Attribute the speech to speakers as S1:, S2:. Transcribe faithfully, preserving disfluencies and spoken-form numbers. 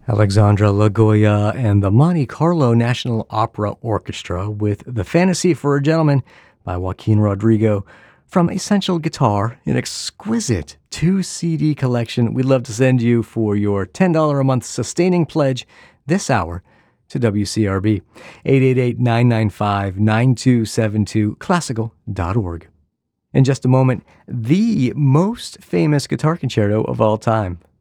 S1: Alexandra Lagoya and the Monte Carlo National Opera Orchestra with The Fantasy for a Gentleman by Joaquin Rodrigo from Essential Guitar, an exquisite two-C D collection we'd love to send you for your ten dollars a month sustaining pledge this hour to W C R B. eight eight eight, nine nine five, nine two seven two, classical dot org. In just a moment, the most famous guitar concerto of all time.